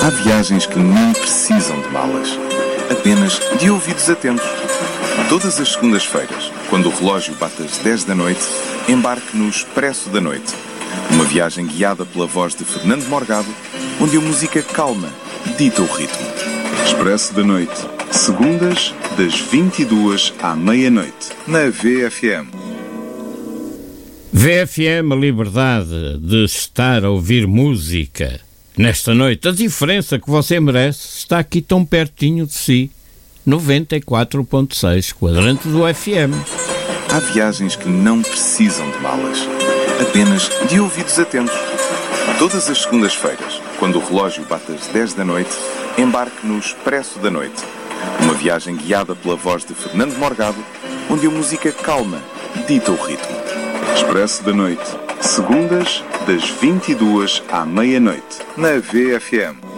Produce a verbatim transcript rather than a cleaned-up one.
Há viagens que não precisam de malas, apenas de ouvidos atentos. Todas as segundas-feiras, quando o relógio bate às dez da noite, embarque no Expresso da Noite. Uma viagem guiada pela voz de Fernando Morgado, onde a música calma dita o ritmo. Expresso da Noite, segundas, das vinte e duas à meia-noite, na V F M. V F M, a liberdade de estar a ouvir música. Nesta noite, a diferença que você merece está aqui tão pertinho de si. noventa e quatro ponto seis, quadrante do F M. Há viagens que não precisam de malas, apenas de ouvidos atentos. Todas as segundas-feiras, quando o relógio bate às dez da noite, embarque no Expresso da Noite. Uma viagem guiada pela voz de Fernando Morgado, onde a música calma dita o ritmo. Expresso da Noite, segundas, das vinte e duas à meia-noite, na V F M.